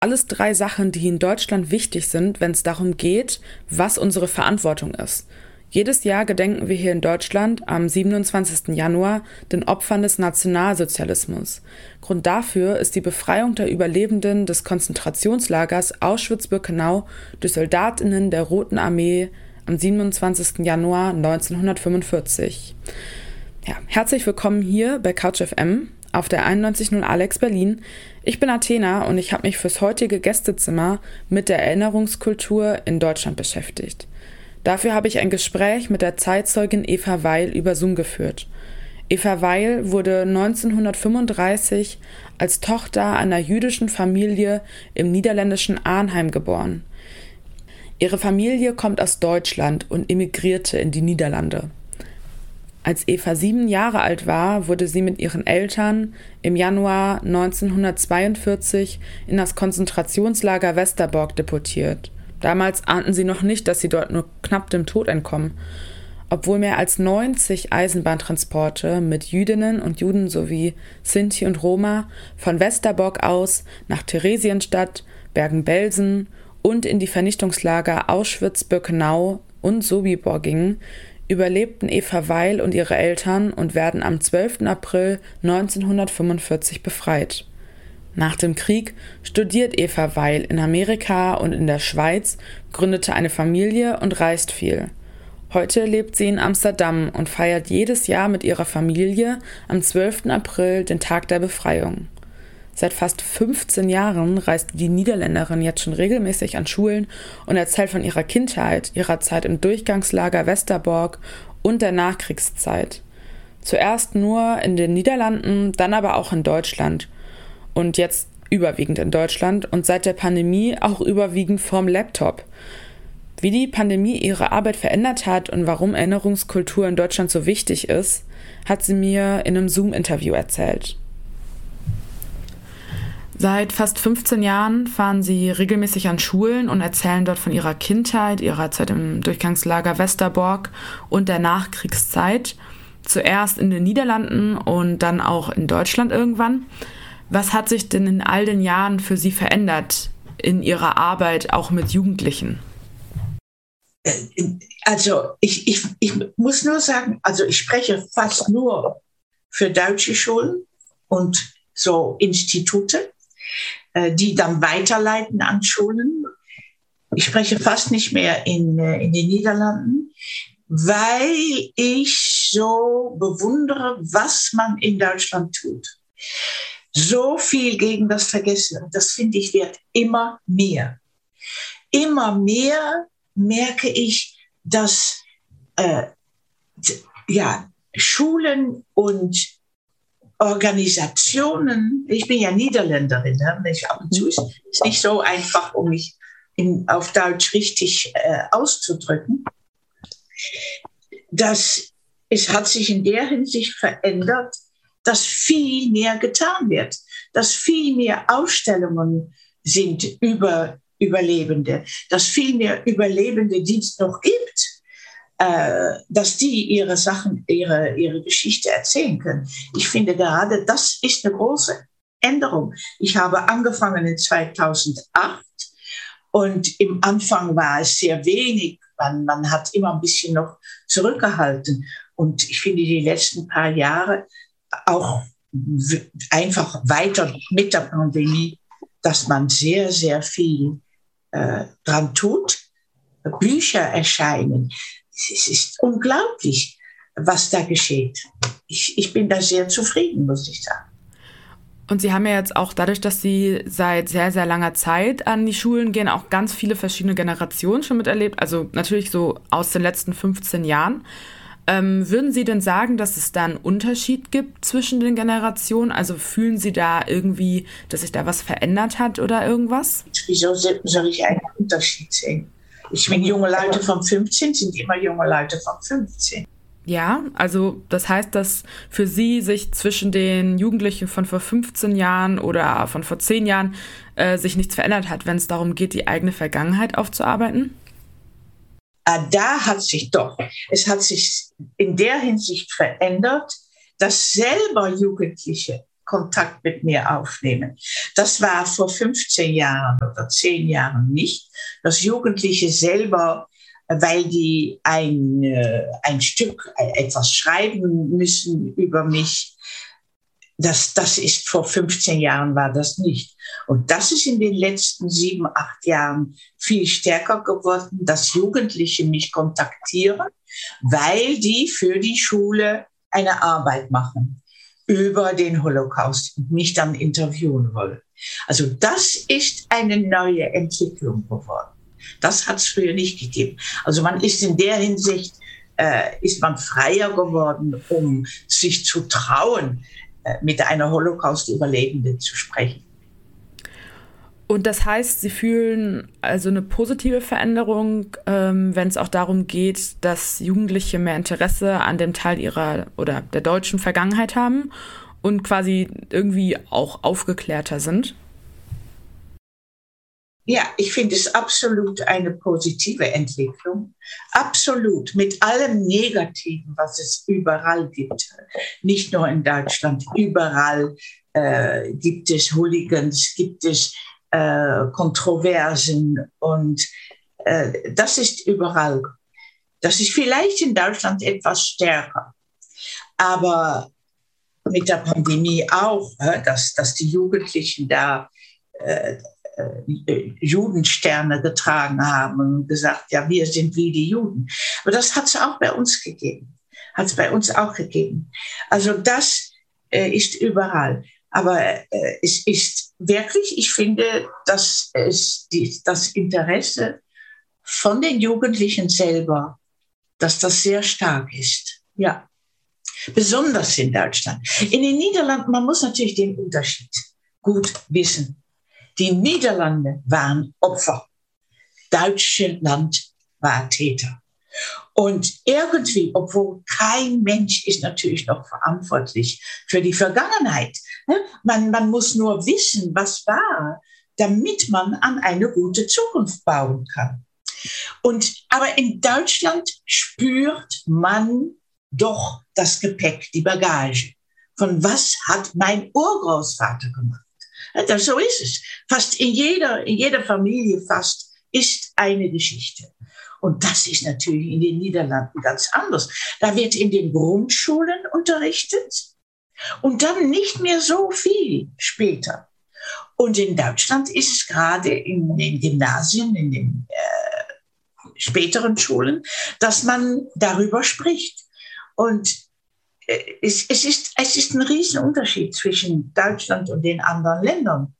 alles 3 Sachen, die in Deutschland wichtig sind, wenn es darum geht, was unsere Verantwortung ist. Jedes Jahr gedenken wir hier in Deutschland am 27. Januar den Opfern des Nationalsozialismus. Grund dafür ist die Befreiung der Überlebenden des Konzentrationslagers Auschwitz-Birkenau durch Soldatinnen der Roten Armee am 27. Januar 1945. Ja, herzlich willkommen hier bei Couch FM auf der 91.0 Alex Berlin. Ich bin Athena und ich habe mich fürs heutige Gästezimmer mit der Erinnerungskultur in Deutschland beschäftigt. Dafür habe ich ein Gespräch mit der Zeitzeugin Eva Weil über Zoom geführt. Eva Weil wurde 1935 als Tochter einer jüdischen Familie im niederländischen Arnhem geboren. Ihre Familie kommt aus Deutschland und emigrierte in die Niederlande. Als Eva 7 Jahre alt war, wurde sie mit ihren Eltern im Januar 1942 in das Konzentrationslager Westerbork deportiert. Damals ahnten sie noch nicht, dass sie dort nur knapp dem Tod entkommen. Obwohl mehr als 90 Eisenbahntransporte mit Jüdinnen und Juden sowie Sinti und Roma von Westerbork aus nach Theresienstadt, Bergen-Belsen und in die Vernichtungslager Auschwitz-Birkenau und Sobibor gingen, überlebten Eva Weil und ihre Eltern und werden am 12. April 1945 befreit. Nach dem Krieg studiert Eva Weil in Amerika und in der Schweiz, gründete eine Familie und reist viel. Heute lebt sie in Amsterdam und feiert jedes Jahr mit ihrer Familie am 12. April den Tag der Befreiung. Seit fast 15 Jahren reist die Niederländerin jetzt schon regelmäßig an Schulen und erzählt von ihrer Kindheit, ihrer Zeit im Durchgangslager Westerbork und der Nachkriegszeit. Zuerst nur in den Niederlanden, dann aber auch in Deutschland. Und jetzt überwiegend in Deutschland und seit der Pandemie auch überwiegend vorm Laptop. Wie die Pandemie ihre Arbeit verändert hat und warum Erinnerungskultur in Deutschland so wichtig ist, hat sie mir in einem Zoom-Interview erzählt. Seit fast 15 Jahren fahren sie regelmäßig an Schulen und erzählen dort von ihrer Kindheit, ihrer Zeit im Durchgangslager Westerbork und der Nachkriegszeit. Zuerst in den Niederlanden und dann auch in Deutschland irgendwann. Was hat sich denn in all den Jahren für Sie verändert in Ihrer Arbeit, auch mit Jugendlichen? Also ich muss nur sagen, also ich spreche fast nur für deutsche Schulen und so Institute, die dann weiterleiten an Schulen. Ich spreche fast nicht mehr in den Niederlanden, weil ich so bewundere, was man in Deutschland tut. So viel gegen das Vergessen. Und das, finde ich, wird immer mehr. Immer mehr merke ich, dass Schulen und Organisationen, ich bin ja Niederländerin, ab und zu ist es nicht so einfach, um mich auf Deutsch richtig auszudrücken, dass es hat sich in der Hinsicht verändert, dass viel mehr getan wird, dass viel mehr Ausstellungen sind über Überlebende, dass viel mehr Überlebende, die es noch gibt, dass die ihre Sachen, ihre Geschichte erzählen können. Ich finde gerade, das ist eine große Änderung. Ich habe angefangen in 2008 und im Anfang war es sehr wenig. Man hat immer ein bisschen noch zurückgehalten. Und ich finde, die letzten paar Jahre auch einfach weiter mit der Pandemie, dass man sehr, sehr viel dran tut. Bücher erscheinen. Es ist unglaublich, was da geschieht. Ich bin da sehr zufrieden, muss ich sagen. Und Sie haben ja jetzt auch dadurch, dass Sie seit sehr, sehr langer Zeit an die Schulen gehen, auch ganz viele verschiedene Generationen schon miterlebt. Also natürlich so aus den letzten 15 Jahren. Würden Sie denn sagen, dass es da einen Unterschied gibt zwischen den Generationen? Also fühlen Sie da irgendwie, dass sich da was verändert hat oder irgendwas? Wieso soll ich einen Unterschied sehen? Ich meine, junge Leute von 15 sind immer junge Leute von 15. Ja, also das heißt, dass für Sie sich zwischen den Jugendlichen von vor 15 Jahren oder von vor 10 Jahren sich nichts verändert hat, wenn es darum geht, die eigene Vergangenheit aufzuarbeiten? Da hat sich doch, es hat sich in der Hinsicht verändert, dass selber Jugendliche Kontakt mit mir aufnehmen. Das war vor 15 Jahren oder 10 Jahren nicht. Dass Jugendliche selber, weil die ein Stück, etwas schreiben müssen über mich, das ist vor 15 Jahren war das nicht. Und das ist in den letzten 7, 8 Jahren viel stärker geworden, dass Jugendliche mich kontaktieren, weil die für die Schule eine Arbeit machen über den Holocaust und mich dann interviewen wollen. Also das ist eine neue Entwicklung geworden. Das hat es früher nicht gegeben. Also man ist in der Hinsicht, ist man freier geworden, um sich zu trauen, mit einer Holocaust-Überlebenden zu sprechen. Und das heißt, Sie fühlen also eine positive Veränderung, wenn es auch darum geht, dass Jugendliche mehr Interesse an dem Teil ihrer oder der deutschen Vergangenheit haben und quasi irgendwie auch aufgeklärter sind? Ja, ich finde es absolut eine positive Entwicklung. Absolut. Mit allem Negativen, was es überall gibt. Nicht nur in Deutschland. Überall gibt es Hooligans, gibt es Kontroversen. Und das ist überall. Das ist vielleicht in Deutschland etwas stärker. Aber mit der Pandemie auch, dass die Jugendlichen da Judensterne getragen haben und gesagt, ja, wir sind wie die Juden. Aber das hat es auch bei uns gegeben. Hat es bei uns auch gegeben. Also das ist überall. Aber es ist wirklich, ich finde, dass es das Interesse von den Jugendlichen selber, dass das sehr stark ist. Ja. Besonders in Deutschland. In den Niederlanden, man muss natürlich den Unterschied gut wissen. Die Niederlande waren Opfer. Deutschland war Täter. Und irgendwie, obwohl kein Mensch ist natürlich noch verantwortlich für die Vergangenheit. Man muss nur wissen, was war, damit man an eine gute Zukunft bauen kann. Aber in Deutschland spürt man doch das Gepäck, die Bagage. Von was hat mein Urgroßvater gemacht? So ist es. Fast in jeder Familie fast ist eine Geschichte. Und das ist natürlich in den Niederlanden ganz anders. Da wird in den Grundschulen unterrichtet und dann nicht mehr so viel später. Und in Deutschland ist es gerade in den Gymnasien, in den späteren Schulen, dass man darüber spricht. Und es ist ein Riesenunterschied zwischen Deutschland und den anderen Ländern.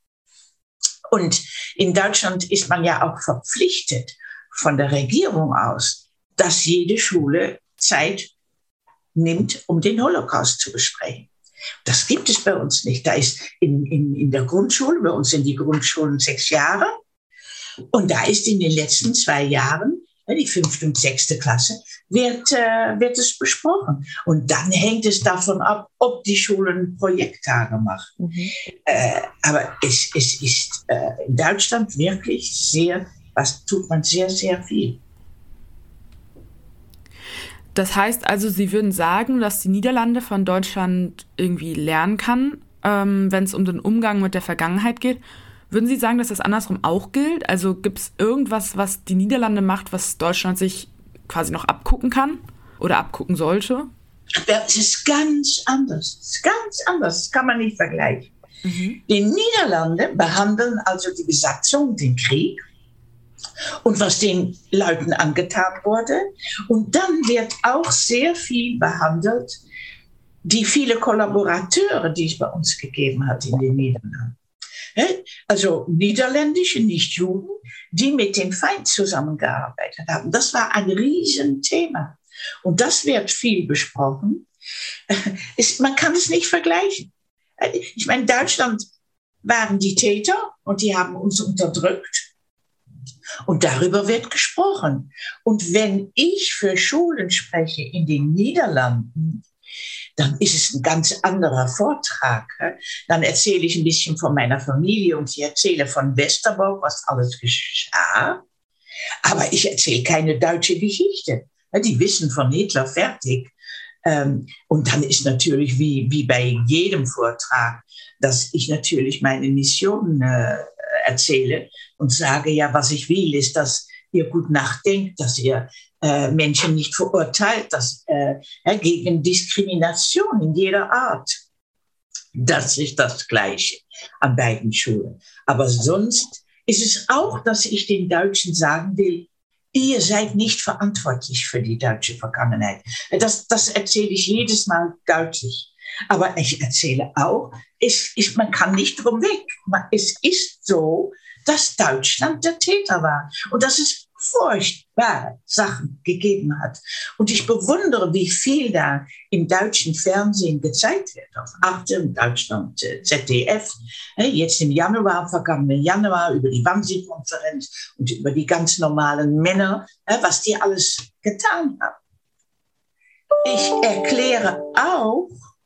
Und in Deutschland ist man ja auch verpflichtet von der Regierung aus, dass jede Schule Zeit nimmt, um den Holocaust zu besprechen. Das gibt es bei uns nicht. Da ist in der Grundschule, bei uns sind die Grundschulen 6 Jahre. Und da ist in den letzten 2 Jahren, die 5. und 6. Klasse, wird es besprochen. Und dann hängt es davon ab, ob die Schulen Projekttage machen. Aber es ist in Deutschland wirklich tut man sehr, sehr viel. Das heißt also, Sie würden sagen, dass die Niederlande von Deutschland irgendwie lernen kann, wenn es um den Umgang mit der Vergangenheit geht. Würden Sie sagen, dass das andersrum auch gilt? Also gibt es irgendwas, was die Niederlande macht, was Deutschland sich quasi noch abgucken kann oder abgucken sollte? Das ist ganz anders. Das kann man nicht vergleichen. Die Niederlande behandeln also die Besatzung, den Krieg und was den Leuten angetan wurde. Und dann wird auch sehr viel behandelt, die viele Kollaborateure, die es bei uns gegeben hat in den Niederlanden. Also niederländische Nichtjuden, die mit dem Feind zusammengearbeitet haben. Das war ein Riesenthema. Und das wird viel besprochen. Man kann es nicht vergleichen. Ich meine, in Deutschland waren die Täter und die haben uns unterdrückt. Und darüber wird gesprochen. Und wenn ich für Schulen spreche in den Niederlanden, dann ist es ein ganz anderer Vortrag. Dann erzähle ich ein bisschen von meiner Familie und ich erzähle von Westerbork, was alles geschah. Aber ich erzähle keine deutsche Geschichte. Die wissen von Hitler fertig. Und dann ist natürlich wie bei jedem Vortrag, dass ich natürlich meine Mission erzähle und sage, ja, was ich will, ist, dass ihr gut nachdenkt, dass ihr Menschen nicht verurteilt, dass gegen Diskrimination in jeder Art. Das ist das Gleiche an beiden Schulen. Aber sonst ist es auch, dass ich den Deutschen sagen will, ihr seid nicht verantwortlich für die deutsche Vergangenheit. Das erzähle ich jedes Mal deutlich. Aber ich erzähle auch, man kann nicht drum weg. Es ist so, dass Deutschland der Täter war und dass es furchtbare Sachen gegeben hat. Und ich bewundere, wie viel da im deutschen Fernsehen gezeigt wird. Auf Arte, in Deutschland, ZDF. Jetzt im Januar, vergangenen Januar, über die Wannsee-Konferenz und über die ganz normalen Männer, was die alles getan haben. Ich erkläre auch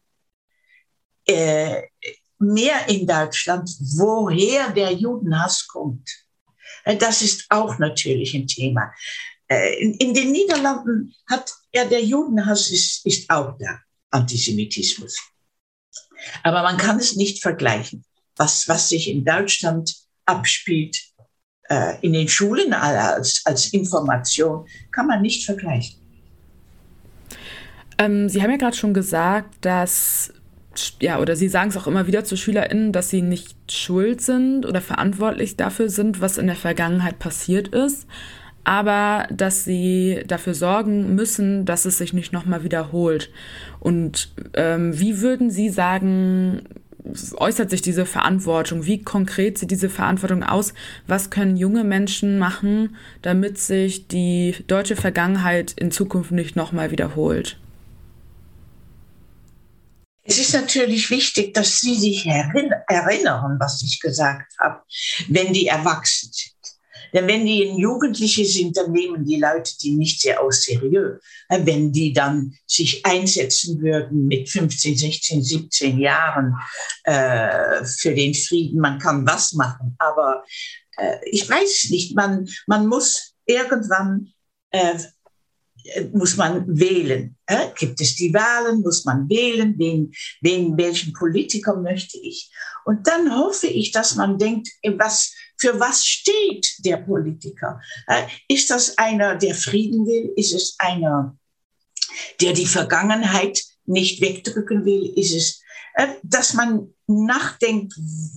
mehr in Deutschland, woher der Judenhass kommt. Das ist auch natürlich ein Thema. In den Niederlanden der Judenhass ist auch da, Antisemitismus. Aber man kann es nicht vergleichen. Was sich in Deutschland abspielt, in den Schulen als Information, kann man nicht vergleichen. Sie haben ja gerade schon gesagt, dass oder Sie sagen es auch immer wieder zu SchülerInnen, dass sie nicht schuld sind oder verantwortlich dafür sind, was in der Vergangenheit passiert ist, aber dass sie dafür sorgen müssen, dass es sich nicht nochmal wiederholt. Und wie würden Sie sagen, äußert sich diese Verantwortung? Wie konkret sieht diese Verantwortung aus? Was können junge Menschen machen, damit sich die deutsche Vergangenheit in Zukunft nicht nochmal wiederholt? Es ist natürlich wichtig, dass Sie sich erinnern, was ich gesagt habe, wenn die erwachsen sind. Denn wenn die Jugendliche sind, dann nehmen die Leute die nicht sehr au serieux. Wenn die dann sich einsetzen würden mit 15, 16, 17 Jahren für den Frieden, man kann was machen. Aber ich weiß nicht, man muss irgendwann muss man wählen. Gibt es die Wahlen, muss man wählen, welchen Politiker möchte ich. Und dann hoffe ich, dass man denkt, für was steht der Politiker? Ist das einer, der Frieden will? Ist es einer, der die Vergangenheit nicht wegdrücken will? Ist es, dass man nachdenkt,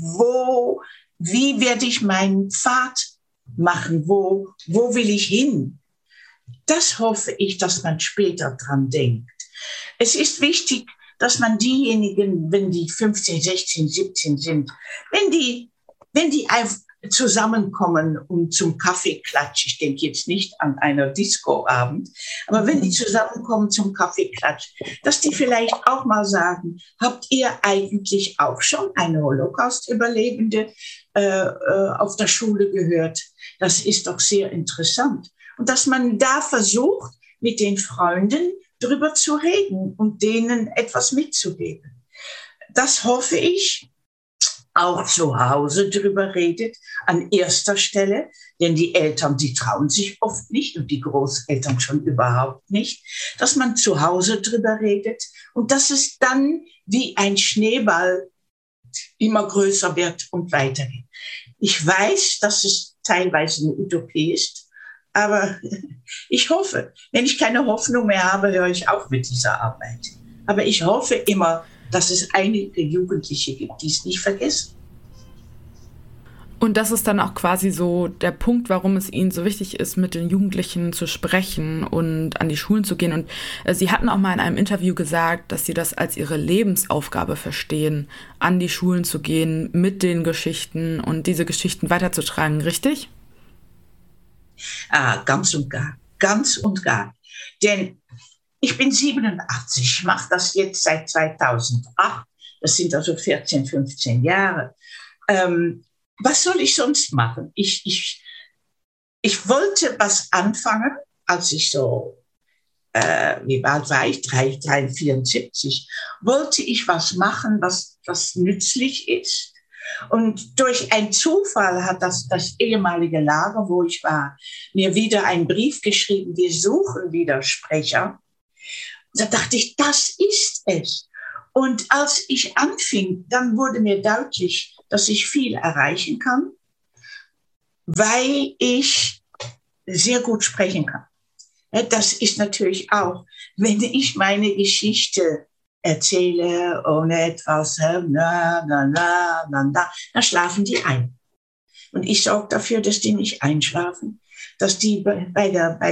wie werde ich meinen Pfad machen? Wo will ich hin? Das hoffe ich, dass man später dran denkt. Es ist wichtig, dass man diejenigen, wenn die 15, 16, 17 sind, wenn die zusammenkommen und zum Kaffeeklatsch, ich denke jetzt nicht an einer Discoabend, aber wenn die zusammenkommen zum Kaffeeklatsch, dass die vielleicht auch mal sagen, habt ihr eigentlich auch schon eine Holocaust-Überlebende auf der Schule gehört? Das ist doch sehr interessant. Und dass man da versucht, mit den Freunden drüber zu reden und denen etwas mitzugeben. Das hoffe ich, auch zu Hause drüber redet, an erster Stelle, denn die Eltern, die trauen sich oft nicht und die Großeltern schon überhaupt nicht, dass man zu Hause drüber redet und dass es dann wie ein Schneeball immer größer wird und weitergeht. Ich weiß, dass es teilweise eine Utopie ist, aber ich hoffe, wenn ich keine Hoffnung mehr habe, höre ich auf mit dieser Arbeit. Aber ich hoffe immer, dass es einige Jugendliche gibt, die es nicht vergessen. Und das ist dann auch quasi so der Punkt, warum es Ihnen so wichtig ist, mit den Jugendlichen zu sprechen und an die Schulen zu gehen. Und Sie hatten auch mal in einem Interview gesagt, dass Sie das als Ihre Lebensaufgabe verstehen, an die Schulen zu gehen, mit den Geschichten und diese Geschichten weiterzutragen, richtig? Ganz und gar, ganz und gar. Denn ich bin 87, ich mache das jetzt seit 2008, das sind also 14, 15 Jahre. Was soll ich sonst machen? Ich wollte was anfangen, als ich so, wie alt war ich? 74, wollte ich was machen, was nützlich ist. Und durch einen Zufall hat das ehemalige Lager, wo ich war, mir wieder einen Brief geschrieben, wir suchen wieder Sprecher. Da dachte ich, das ist es. Und als ich anfing, dann wurde mir deutlich, dass ich viel erreichen kann, weil ich sehr gut sprechen kann. Das ist natürlich auch, wenn ich meine Geschichte erzähle, ohne etwas, dann schlafen die ein. Und ich sorge dafür, dass die nicht einschlafen, dass die bei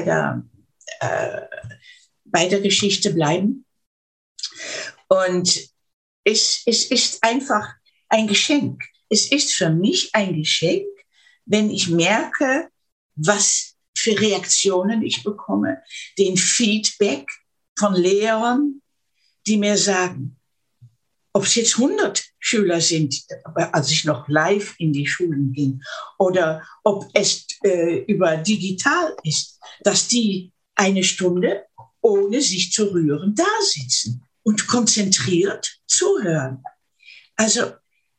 der Geschichte bleiben. Und es ist einfach ein Geschenk. Es ist für mich ein Geschenk, wenn ich merke, was für Reaktionen ich bekomme, den Feedback von Lehrern, die mir sagen, ob es jetzt 100 Schüler sind, als ich noch live in die Schulen ging, oder ob es über digital ist, dass die eine Stunde, ohne sich zu rühren, da sitzen und konzentriert zuhören. Also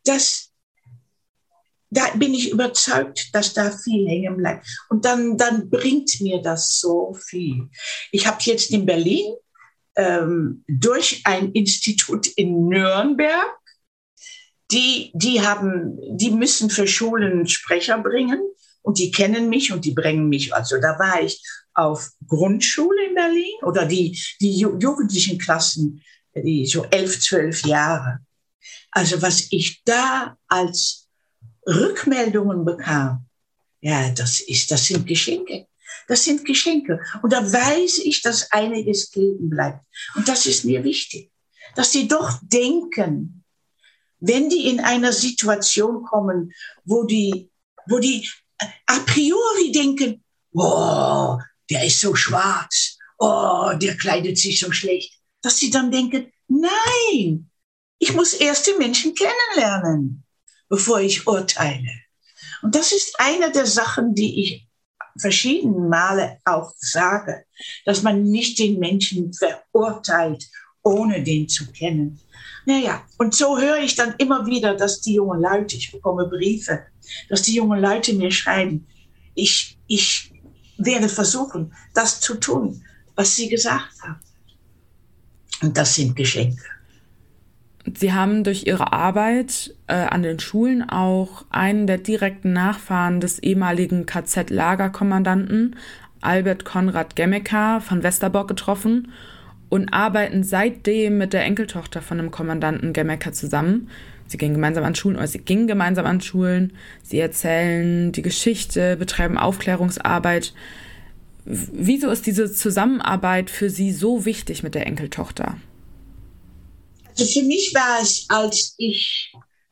da bin ich überzeugt, dass da viel hängen bleibt. Und dann bringt mir das so viel. Ich habe jetzt in Berlin durch ein Institut in Nürnberg, die müssen für Schulen Sprecher bringen und die kennen mich und die bringen mich. Also da war ich auf Grundschule in Berlin oder die jugendlichen Klassen, die so 11, 12 Jahre. Also was ich da als Rückmeldungen bekam, ja, das sind Geschenke. Das sind Geschenke. Und da weiß ich, dass einiges kleben bleibt. Und das ist mir wichtig. Dass sie doch denken, wenn die in einer Situation kommen, wo die a priori denken, oh, der ist so schwarz, oh, der kleidet sich so schlecht, dass sie dann denken, nein, ich muss erst die Menschen kennenlernen, bevor ich urteile. Und das ist eine der Sachen, die ich verschiedene Male auch sage, dass man nicht den Menschen verurteilt, ohne den zu kennen. Naja, und so höre ich dann immer wieder, dass die jungen Leute, ich bekomme Briefe, dass die jungen Leute mir schreiben, ich werde versuchen, das zu tun, was sie gesagt haben. Und das sind Geschenke. Sie haben durch Ihre Arbeit an den Schulen auch einen der direkten Nachfahren des ehemaligen KZ-Lagerkommandanten Albert Konrad Gemmeker von Westerbork getroffen und arbeiten seitdem mit der Enkeltochter von dem Kommandanten Gemmeker zusammen. Sie gingen gemeinsam an Schulen, sie erzählen die Geschichte, betreiben Aufklärungsarbeit. Wieso ist diese Zusammenarbeit für Sie so wichtig mit der Enkeltochter? Also für mich war es, als ich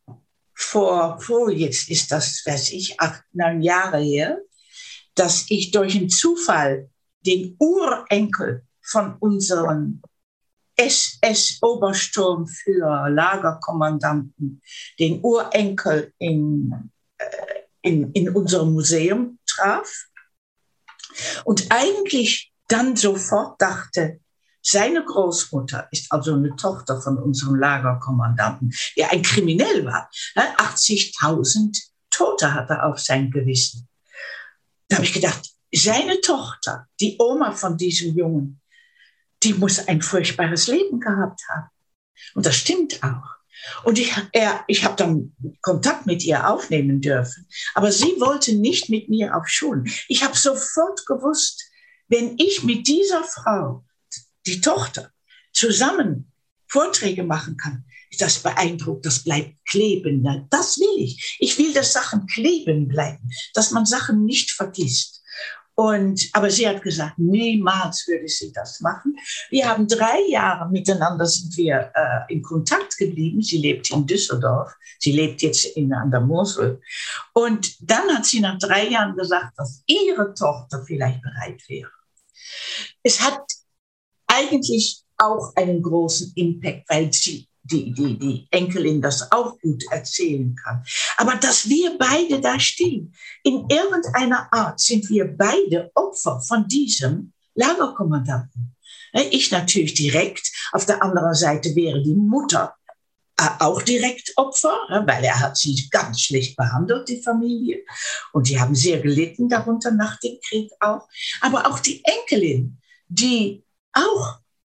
jetzt ist das, 8, 9 Jahre her, dass ich durch einen Zufall den Urenkel von unserem SS-Obersturm für Lagerkommandanten, den Urenkel in unserem Museum traf und eigentlich dann sofort dachte, seine Großmutter ist also eine Tochter von unserem Lagerkommandanten, der ein Kriminell war. 80.000 Tote hat er auf sein Gewissen. Da habe ich gedacht, seine Tochter, die Oma von diesem Jungen, die muss ein furchtbares Leben gehabt haben. Und das stimmt auch. Und ich habe dann Kontakt mit ihr aufnehmen dürfen. Aber sie wollte nicht mit mir auf Schulen. Ich habe sofort gewusst, wenn ich mit dieser Frau, die Tochter, zusammen Vorträge machen kann, ist das beeindruckt, das bleibt kleben. Das will ich. Ich will, dass Sachen kleben bleiben, dass man Sachen nicht vergisst. Aber sie hat gesagt, niemals würde sie das machen. Wir haben 3 Jahre miteinander sind wir in Kontakt geblieben. Sie lebt in Düsseldorf. Sie lebt jetzt an der Mosel. Und dann hat sie nach 3 Jahren gesagt, dass ihre Tochter vielleicht bereit wäre. Es hat eigentlich auch einen großen Impact, weil die Enkelin das auch gut erzählen kann. Aber dass wir beide da stehen, in irgendeiner Art sind wir beide Opfer von diesem Lagerkommandanten. Ich natürlich direkt, auf der anderen Seite wäre die Mutter auch direkt Opfer, weil er hat sie ganz schlecht behandelt, die Familie. Und die haben sehr gelitten darunter nach dem Krieg auch. Aber auch die Enkelin, die auch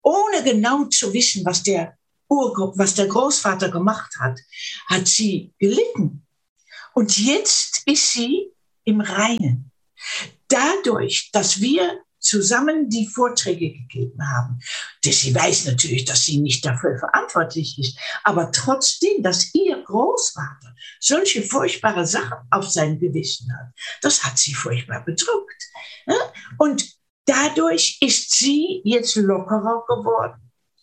ohne genau zu wissen, was was der Großvater gemacht hat, hat sie gelitten. Und jetzt ist sie im Reinen. Dadurch, dass wir zusammen die Vorträge gegeben haben, sie weiß natürlich, dass sie nicht dafür verantwortlich ist, aber trotzdem, dass ihr Großvater solche furchtbare Sachen auf sein Gewissen hat, das hat sie furchtbar bedrückt. Und dadurch ist sie jetzt lockerer geworden.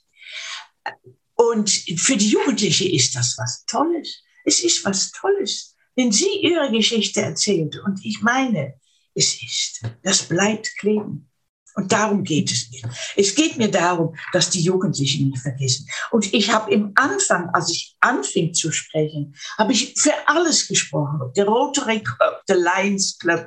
Und für die Jugendliche ist das was Tolles. Es ist was Tolles, wenn sie ihre Geschichte erzählt. Und ich meine, das bleibt kleben. Und darum geht es mir. Es geht mir darum, dass die Jugendlichen nicht vergessen. Und ich habe im Anfang, als ich anfing zu sprechen, habe ich für alles gesprochen. Der Rotary Club, der Lions Club,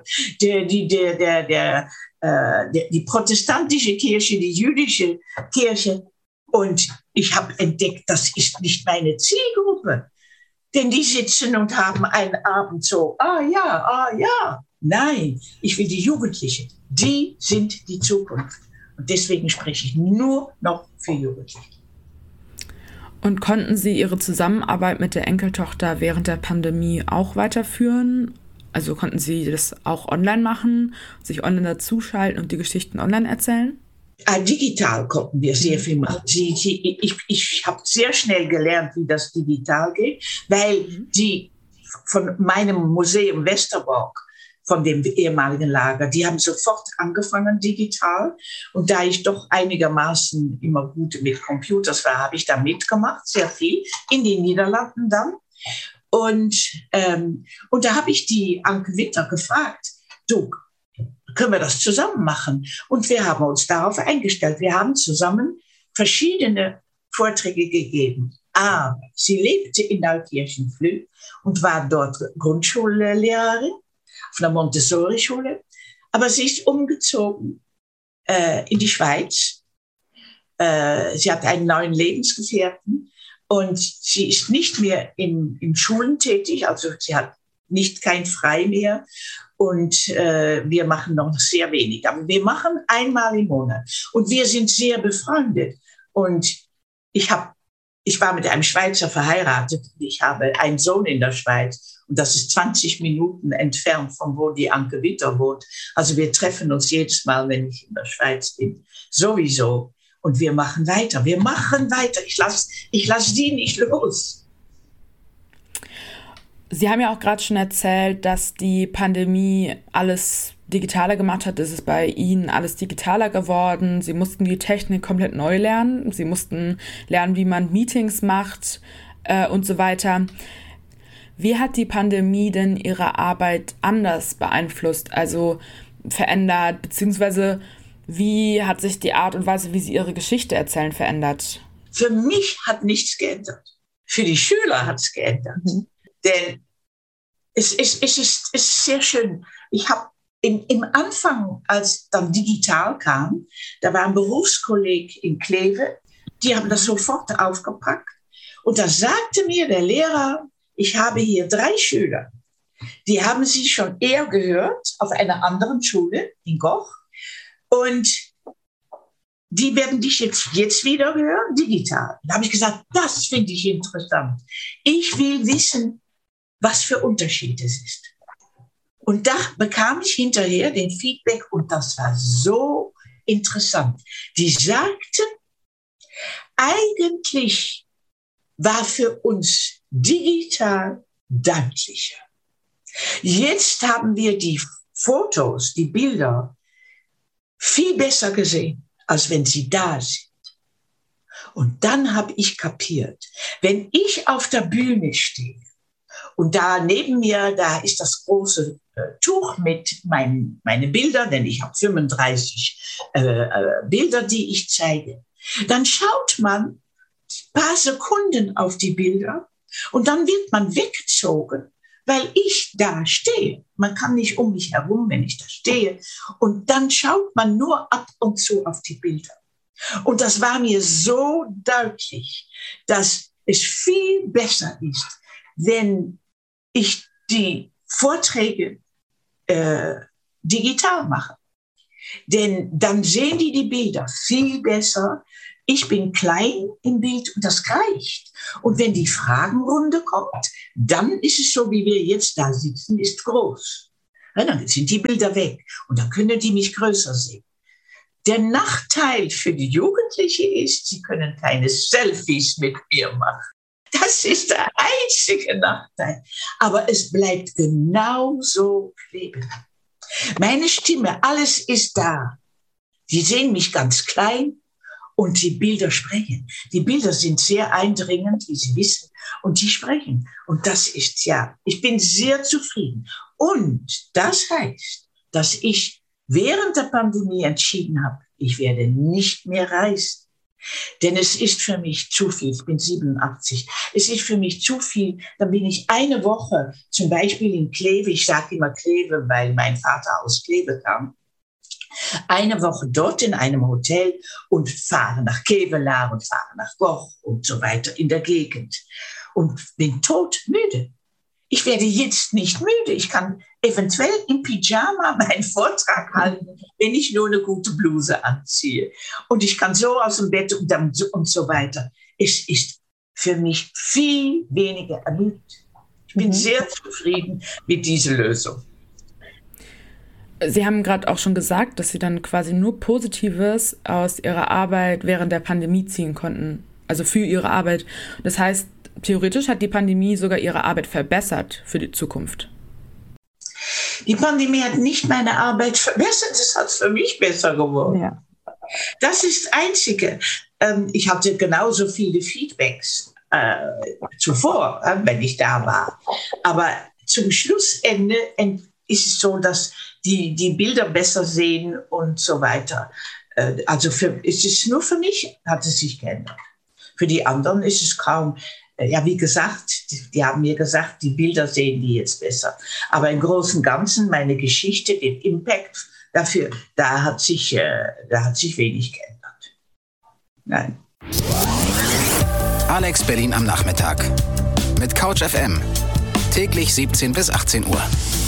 die protestantische Kirche, die jüdische Kirche. Und ich habe entdeckt, das ist nicht meine Zielgruppe. Denn die sitzen und haben einen Abend so, ah ja. Nein, ich will die Jugendlichen. Die sind die Zukunft. Und deswegen spreche ich nur noch für Jugendliche. Und konnten Sie Ihre Zusammenarbeit mit der Enkeltochter während der Pandemie auch weiterführen? Also konnten Sie das auch online machen, sich online dazuschalten und die Geschichten online erzählen? Digital konnten wir sehr viel machen. Ich habe sehr schnell gelernt, wie das digital geht, weil die von meinem Museum Westerbork, von dem ehemaligen Lager, die haben sofort angefangen digital. Und da ich doch einigermaßen immer gut mit Computers war, habe ich da mitgemacht, sehr viel, in den Niederlanden dann. Und da habe ich die Anke Witter gefragt, du, können wir das zusammen machen? Und wir haben uns darauf eingestellt. Wir haben zusammen verschiedene Vorträge gegeben. Aber sie lebte in Neukirchen-Flüh und war dort Grundschullehrerin auf einer Montessori-Schule. Aber sie ist umgezogen in die Schweiz. Sie hat einen neuen Lebensgefährten und sie ist nicht mehr in Schulen tätig. Also sie hat kein Frei mehr. Und wir machen noch sehr wenig. Aber wir machen einmal im Monat. Und wir sind sehr befreundet. Und ich war mit einem Schweizer verheiratet. Ich habe einen Sohn in der Schweiz. Und das ist 20 Minuten entfernt von wo die Anke Witter wohnt. Also wir treffen uns jedes Mal, wenn ich in der Schweiz bin. Sowieso. Und wir machen weiter. Ich lass die nicht los. Sie haben ja auch gerade schon erzählt, dass die Pandemie alles digitaler gemacht hat. Es ist bei Ihnen alles digitaler geworden. Sie mussten die Technik komplett neu lernen. Sie mussten lernen, wie man Meetings macht und so weiter. Wie hat die Pandemie denn Ihre Arbeit anders beeinflusst, also verändert, beziehungsweise wie hat sich die Art und Weise, wie Sie Ihre Geschichte erzählen, verändert? Für mich hat nichts geändert. Für die Schüler hat es geändert. Denn es ist sehr schön. Ich habe im Anfang, als dann digital kam, da war ein Berufskolleg in Kleve, die haben das sofort aufgepackt. Und da sagte mir der Lehrer, ich habe hier 3 Schüler, die haben Sie schon eher gehört auf einer anderen Schule in Goch. Und die werden dich jetzt wieder hören, digital. Da habe ich gesagt, das finde ich interessant. Ich will wissen, was für Unterschied es ist. Und da bekam ich hinterher den Feedback und das war so interessant. Die sagten, eigentlich war für uns digital deutlicher. Jetzt haben wir die Fotos, die Bilder viel besser gesehen, als wenn sie da sind. Und dann habe ich kapiert, wenn ich auf der Bühne stehe, und da neben mir, da ist das große Tuch mit meine Bilder, denn ich habe 35 Bilder, die ich zeige. Dann schaut man ein paar Sekunden auf die Bilder und dann wird man weggezogen, weil ich da stehe. Man kann nicht um mich herum, wenn ich da stehe. Und dann schaut man nur ab und zu auf die Bilder. Und das war mir so deutlich, dass es viel besser ist, wenn ich die Vorträge digital mache. Denn dann sehen die Bilder viel besser. Ich bin klein im Bild und das reicht. Und wenn die Fragenrunde kommt, dann ist es so, wie wir jetzt da sitzen, ist groß. Ja, dann sind die Bilder weg und dann können die mich größer sehen. Der Nachteil für die Jugendlichen ist, sie können keine Selfies mit mir machen. Das ist der einzige Nachteil. Aber es bleibt genauso kleben. Meine Stimme, alles ist da. Sie sehen mich ganz klein und die Bilder sprechen. Die Bilder sind sehr eindringend, wie Sie wissen, und die sprechen. Und das ist ich bin sehr zufrieden. Und das heißt, dass ich während der Pandemie entschieden habe, ich werde nicht mehr reisen. Denn es ist für mich zu viel. Ich bin 87. Es ist für mich zu viel. Dann bin ich eine Woche zum Beispiel in Kleve. Ich sage immer Kleve, weil mein Vater aus Kleve kam. Eine Woche dort in einem Hotel und fahre nach Kevelaar und fahre nach Goch und so weiter in der Gegend. Und bin todmüde. Ich werde jetzt nicht müde. Ich kann eventuell im Pyjama meinen Vortrag halten, wenn ich nur eine gute Bluse anziehe. Und ich kann so aus dem Bett und so weiter. Es ist für mich viel weniger ermüdend. Ich bin sehr zufrieden mit dieser Lösung. Sie haben gerade auch schon gesagt, dass Sie dann quasi nur Positives aus Ihrer Arbeit während der Pandemie ziehen konnten. Also für Ihre Arbeit. Das heißt, theoretisch hat die Pandemie sogar Ihre Arbeit verbessert für die Zukunft. Die Pandemie hat nicht meine Arbeit verbessert, es hat für mich besser geworden. Ja. Das ist das Einzige. Ich hatte genauso viele Feedbacks zuvor, wenn ich da war. Aber zum Schlussende ist es so, dass die Bilder besser sehen und so weiter. Also es ist nur für mich, hat es sich geändert. Für die anderen ist es kaum. Ja, wie gesagt, die haben mir gesagt, die Bilder sehen die jetzt besser. Aber im Großen und Ganzen, meine Geschichte, den Impact dafür, da hat sich wenig geändert. Nein. Alex Berlin am Nachmittag mit Couch FM. Täglich 17 bis 18 Uhr.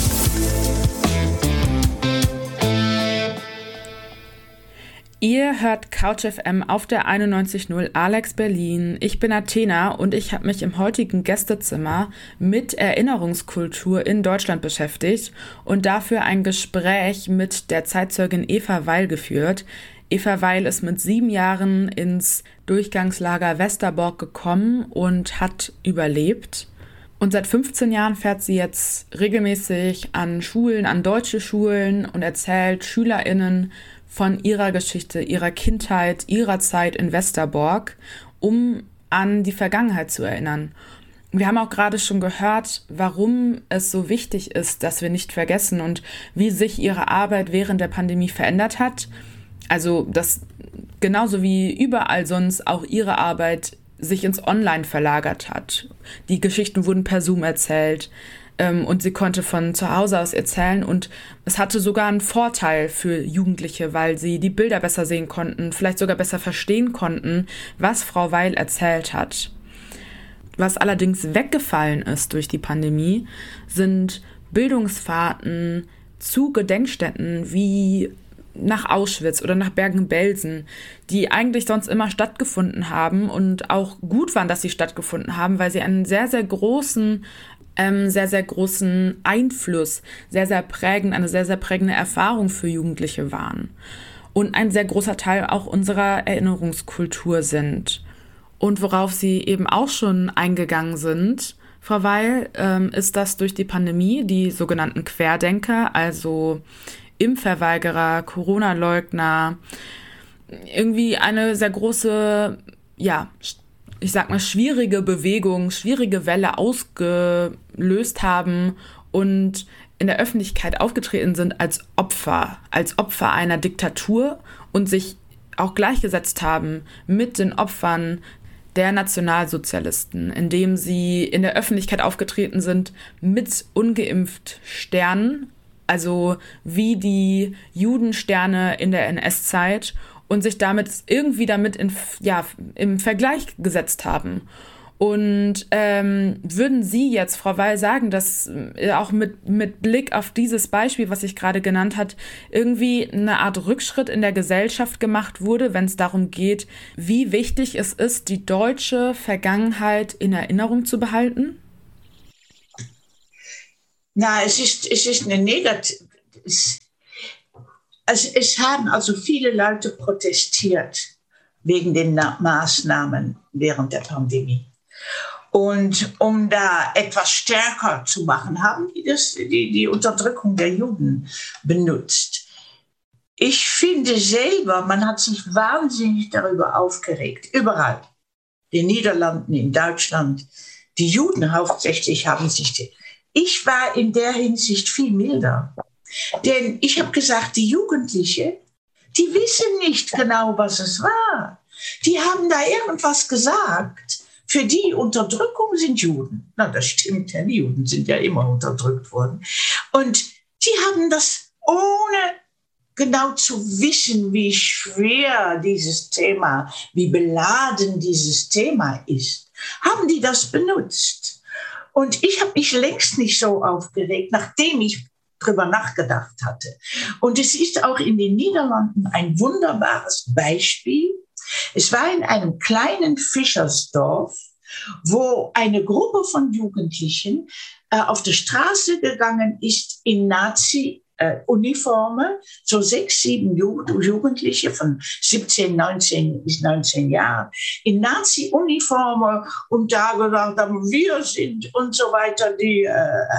Ihr hört Couch FM auf der 91.0 Alex Berlin. Ich bin Athena und ich habe mich im heutigen Gästezimmer mit Erinnerungskultur in Deutschland beschäftigt und dafür ein Gespräch mit der Zeitzeugin Eva Weil geführt. Eva Weil ist mit 7 Jahren ins Durchgangslager Westerbork gekommen und hat überlebt. Und seit 15 Jahren fährt sie jetzt regelmäßig an Schulen, an deutsche Schulen und erzählt SchülerInnen von ihrer Geschichte, ihrer Kindheit, ihrer Zeit in Westerbork, um an die Vergangenheit zu erinnern. Wir haben auch gerade schon gehört, warum es so wichtig ist, dass wir nicht vergessen und wie sich ihre Arbeit während der Pandemie verändert hat. Also, dass genauso wie überall sonst auch ihre Arbeit sich ins Online verlagert hat. Die Geschichten wurden per Zoom erzählt. Und sie konnte von zu Hause aus erzählen und es hatte sogar einen Vorteil für Jugendliche, weil sie die Bilder besser sehen konnten, vielleicht sogar besser verstehen konnten, was Frau Weil erzählt hat. Was allerdings weggefallen ist durch die Pandemie, sind Bildungsfahrten zu Gedenkstätten wie nach Auschwitz oder nach Bergen-Belsen, die eigentlich sonst immer stattgefunden haben und auch gut waren, dass sie stattgefunden haben, weil sie einen sehr, sehr großen Einfluss, sehr prägende Erfahrung für Jugendliche waren. Und ein sehr großer Teil auch unserer Erinnerungskultur sind. Und worauf Sie eben auch schon eingegangen sind, Frau Weil, ist das durch die Pandemie die sogenannten Querdenker, also Impfverweigerer, Corona-Leugner, irgendwie eine sehr große, ich sag mal, schwierige Bewegung, schwierige Welle ausgelöst haben und in der Öffentlichkeit aufgetreten sind als Opfer einer Diktatur und sich auch gleichgesetzt haben mit den Opfern der Nationalsozialisten, indem sie in der Öffentlichkeit aufgetreten sind mit ungeimpft Sternen, also wie die Judensterne in der NS-Zeit, und sich damit im Vergleich gesetzt haben. Und würden Sie jetzt, Frau Weil, sagen, dass auch mit Blick auf dieses Beispiel, was ich gerade genannt habe, irgendwie eine Art Rückschritt in der Gesellschaft gemacht wurde, wenn es darum geht, wie wichtig es ist, die deutsche Vergangenheit in Erinnerung zu behalten? Na, es ist eine negative. Es haben also viele Leute protestiert wegen den Maßnahmen während der Pandemie. Und um da etwas stärker zu machen, haben die Unterdrückung der Juden benutzt. Ich finde selber, man hat sich wahnsinnig darüber aufgeregt, überall. In den Niederlanden, in Deutschland, die Juden hauptsächlich haben sich... Ich war in der Hinsicht viel milder. Denn ich habe gesagt, die Jugendlichen, die wissen nicht genau, was es war. Die haben da irgendwas gesagt. Für die Unterdrückung sind Juden. Na, das stimmt ja, die Juden sind ja immer unterdrückt worden. Und die haben das, ohne genau zu wissen, wie schwer dieses Thema, wie beladen dieses Thema ist, haben die das benutzt. Und ich habe mich längst nicht so aufgeregt, nachdem ich drüber nachgedacht hatte. Und es ist auch in den Niederlanden ein wunderbares Beispiel. Es war in einem kleinen Fischersdorf, wo eine Gruppe von Jugendlichen auf die Straße gegangen ist in Nazi-Uniformen, so 6, 7 Jugendliche von 17, 19 bis 19 Jahren in Nazi-Uniformen und da gesagt haben, wir sind und so weiter die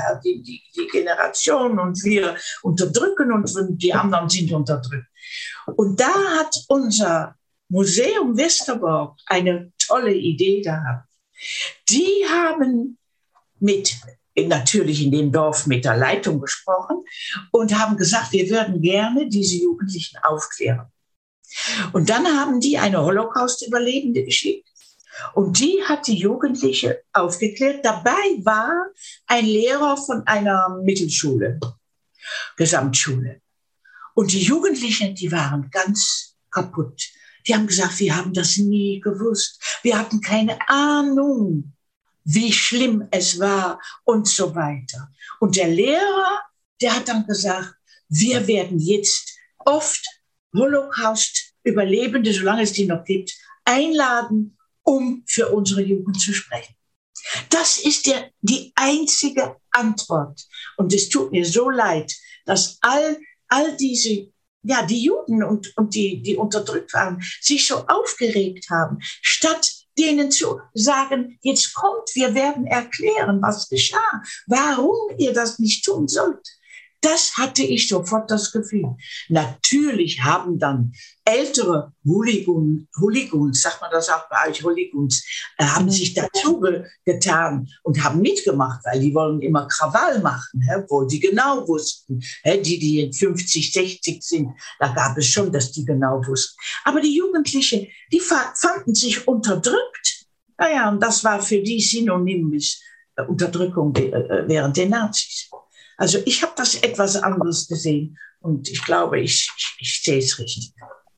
Generation und wir unterdrücken und die anderen sind unterdrückt. Und da hat unser Museum Westerbork eine tolle Idee gehabt. Die haben natürlich in dem Dorf mit der Leitung gesprochen und haben gesagt, wir würden gerne diese Jugendlichen aufklären. Und dann haben die eine Holocaust-Überlebende geschickt und die hat die Jugendliche aufgeklärt. Dabei war ein Lehrer von einer Mittelschule, Gesamtschule. Und die Jugendlichen, die waren ganz kaputt. Die haben gesagt, wir haben das nie gewusst. Wir hatten keine Ahnung, wie schlimm es war und so weiter. Und der Lehrer, der hat dann gesagt, wir werden jetzt oft Holocaust-Überlebende, solange es die noch gibt, einladen, um für unsere Jugend zu sprechen. Das ist die einzige Antwort. Und es tut mir so leid, dass all diese, ja, die Juden und die unterdrückt waren, sich so aufgeregt haben, statt denen zu sagen, jetzt kommt, wir werden erklären, was geschah, warum ihr das nicht tun sollt. Das hatte ich sofort das Gefühl. Natürlich haben dann ältere Hooligans, sagt man das auch bei euch, Hooligans, haben sich dazu getan und haben mitgemacht, weil die wollen immer Krawall machen, obwohl die genau wussten, die 50, 60 sind, da gab es schon, dass die genau wussten. Aber die Jugendlichen, die fanden sich unterdrückt. Naja, und das war für die synonym mit Unterdrückung während der Nazis. Also ich habe das etwas anderes gesehen und ich glaube, ich sehe es richtig.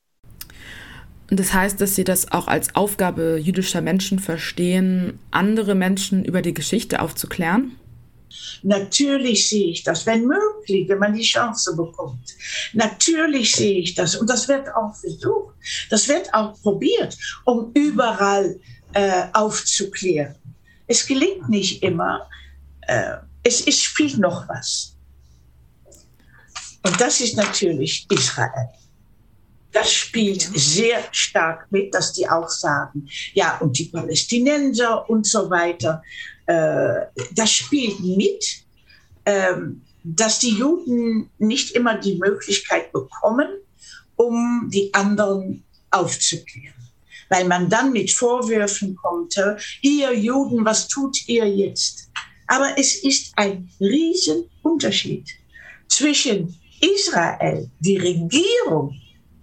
Und das heißt, dass Sie das auch als Aufgabe jüdischer Menschen verstehen, andere Menschen über die Geschichte aufzuklären? Natürlich sehe ich das, wenn möglich, wenn man die Chance bekommt. Natürlich sehe ich das und das wird auch versucht, das wird auch probiert, um überall aufzuklären. Es gelingt nicht immer. Es spielt noch was. Und das ist natürlich Israel. Das spielt sehr stark mit, dass die auch sagen, ja, und die Palästinenser und so weiter. Das spielt mit, dass die Juden nicht immer die Möglichkeit bekommen, um die anderen aufzuklären. Weil man dann mit Vorwürfen kommt, ihr Juden, was tut ihr jetzt? Aber es ist ein Riesenunterschied zwischen Israel, die Regierung,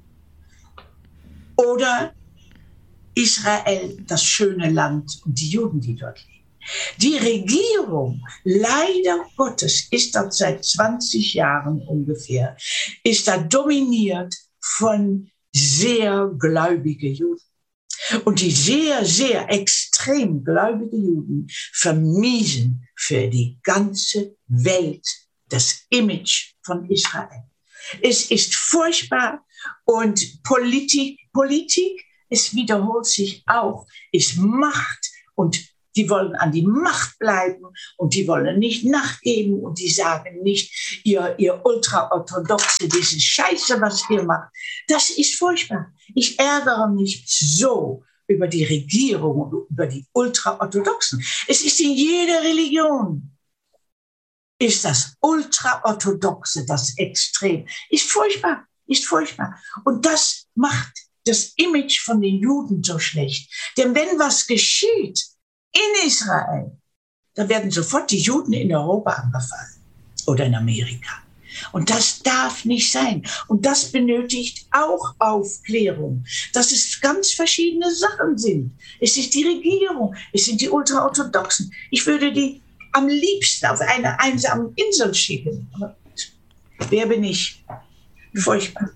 oder Israel, das schöne Land und die Juden, die dort leben. Die Regierung, leider Gottes, ist dort seit 20 Jahren ungefähr, ist da dominiert von sehr gläubigen Juden. Und die sehr, sehr extrem gläubigen Juden vermiesen für die ganze Welt das Image von Israel. Es ist furchtbar und Politik, es wiederholt sich auch, ist Macht und die wollen an die Macht bleiben und die wollen nicht nachgeben und die sagen nicht, ihr Ultraorthodoxe, diese Scheiße, was ihr macht. Das ist furchtbar. Ich ärgere mich so über die Regierung und über die Ultraorthodoxen. Es ist in jeder Religion. Ist das Ultraorthodoxe, das Extrem. Ist furchtbar. Und das macht das Image von den Juden so schlecht. Denn wenn was geschieht in Israel, dann werden sofort die Juden in Europa angefallen oder in Amerika. Und das darf nicht sein. Und das benötigt auch Aufklärung, dass es ganz verschiedene Sachen sind. Es ist die Regierung, es sind die Ultraorthodoxen. Ich würde die am liebsten auf eine einsame Insel schicken. Aber wer bin ich? Furchtbar.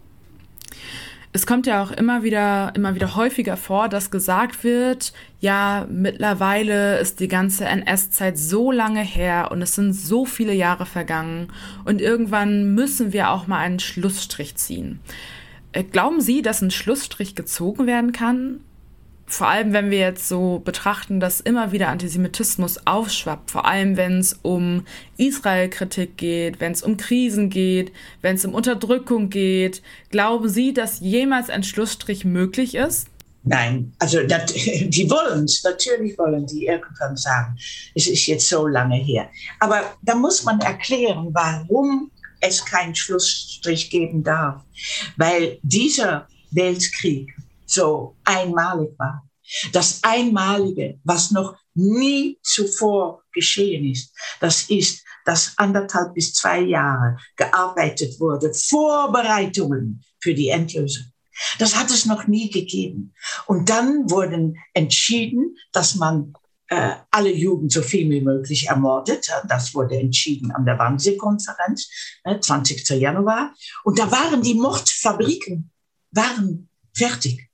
Es kommt ja auch immer wieder häufiger vor, dass gesagt wird, ja, mittlerweile ist die ganze NS-Zeit so lange her und es sind so viele Jahre vergangen und irgendwann müssen wir auch mal einen Schlussstrich ziehen. Glauben Sie, dass ein Schlussstrich gezogen werden kann? Vor allem, wenn wir jetzt so betrachten, dass immer wieder Antisemitismus aufschwappt, vor allem wenn es um Israel-Kritik geht, wenn es um Krisen geht, wenn es um Unterdrückung geht. Glauben Sie, dass jemals ein Schlussstrich möglich ist? Nein, also die wollen es, natürlich wollen die irgendwann sagen, es ist jetzt so lange her. Aber da muss man erklären, warum es keinen Schlussstrich geben darf. Weil dieser Weltkrieg so einmalig war. Das Einmalige, was noch nie zuvor geschehen ist, das ist, dass 1,5 bis 2 Jahre gearbeitet wurde, Vorbereitungen für die Endlösung. Das hat es noch nie gegeben. Und dann wurden entschieden, dass man alle Juden so viel wie möglich ermordet. Das wurde entschieden an der Wannsee-Konferenz, 20. Januar. Und da waren die Mordfabriken fertig.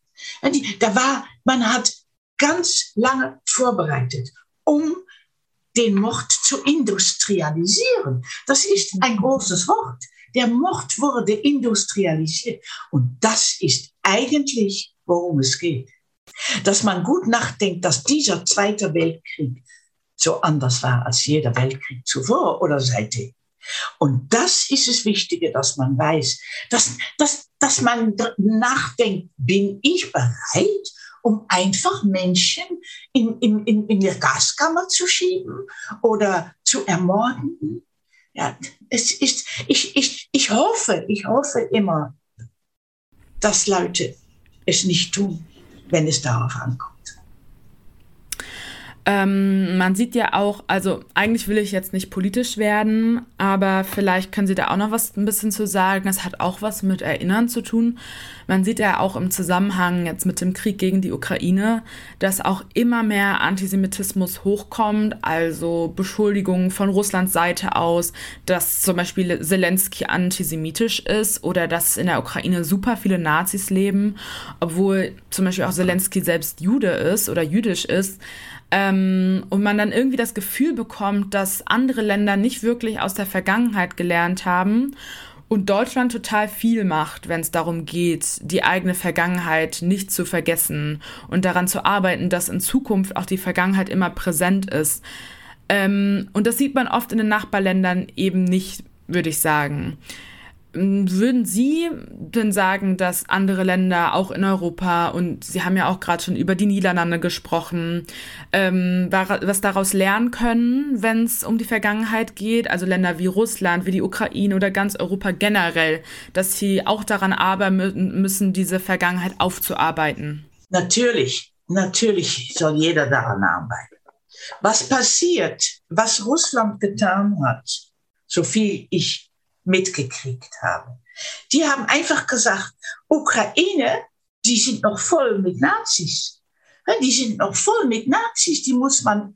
Man hat ganz lange vorbereitet, um den Mord zu industrialisieren. Das ist ein großes Wort. Der Mord wurde industrialisiert. Und das ist eigentlich, worum es geht. Dass man gut nachdenkt, dass dieser Zweite Weltkrieg so anders war als jeder Weltkrieg zuvor oder seitdem. Und das ist das Wichtige, dass man weiß, dass man nachdenkt, bin ich bereit, um einfach Menschen in die Gaskammer zu schieben oder zu ermorden? Ja, ich hoffe immer, dass Leute es nicht tun, wenn es darauf ankommt. Man sieht ja auch, also eigentlich will ich jetzt nicht politisch werden, aber vielleicht können Sie da auch noch was ein bisschen zu sagen. Das hat auch was mit Erinnern zu tun. Man sieht ja auch im Zusammenhang jetzt mit dem Krieg gegen die Ukraine, dass auch immer mehr Antisemitismus hochkommt, also Beschuldigungen von Russlands Seite aus, dass zum Beispiel Zelensky antisemitisch ist oder dass in der Ukraine super viele Nazis leben, obwohl zum Beispiel auch Zelensky selbst Jude ist oder jüdisch ist. Und man dann irgendwie das Gefühl bekommt, dass andere Länder nicht wirklich aus der Vergangenheit gelernt haben und Deutschland total viel macht, wenn es darum geht, die eigene Vergangenheit nicht zu vergessen und daran zu arbeiten, dass in Zukunft auch die Vergangenheit immer präsent ist. Und das sieht man oft in den Nachbarländern eben nicht, würde ich sagen. Würden Sie denn sagen, dass andere Länder, auch in Europa, und Sie haben ja auch gerade schon über die Niederlande gesprochen, was daraus lernen können, wenn es um die Vergangenheit geht, also Länder wie Russland, wie die Ukraine oder ganz Europa generell, dass sie auch daran arbeiten müssen, diese Vergangenheit aufzuarbeiten? Natürlich soll jeder daran arbeiten. Was passiert, was Russland getan hat, so viel ich mitgekriegt habe. Die haben einfach gesagt, Ukraine, die sind noch voll mit Nazis. Die muss man